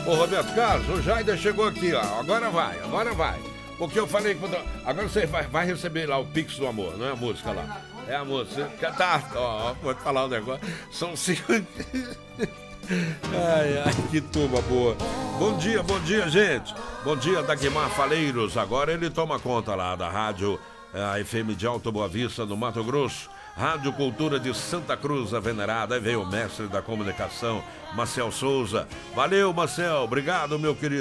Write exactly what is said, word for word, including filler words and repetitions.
Ô, Roberto Carlos, o Jaida chegou aqui, ó. Agora vai, agora vai. Porque eu falei que... Agora você vai, vai receber lá o Pix do Amor, não é a música lá? É a música. Tá, ó, vou te falar um negócio. São cinco... Ai, ai, que turma boa. Bom dia, bom dia, gente. Bom dia, Dagmar Faleiros. Agora ele toma conta lá da rádio a F M de Alto Boa Vista, do Mato Grosso. Rádio Cultura de Santa Cruz, a venerada. Aí veio o mestre da comunicação, Marcel Souza. Valeu, Marcel. Obrigado, meu querido.